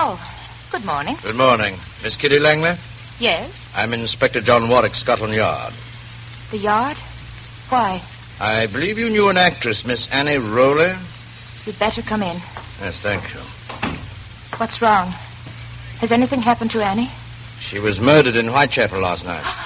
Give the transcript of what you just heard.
Oh, good morning. Good morning. Miss Kitty Langley? Yes? I'm Inspector John Warwick, Scotland Yard. The Yard? Why? I believe you knew an actress, Miss Annie Rowley? You'd better come in. Yes, thank you. What's wrong? Has anything happened to Annie? She was murdered in Whitechapel last night.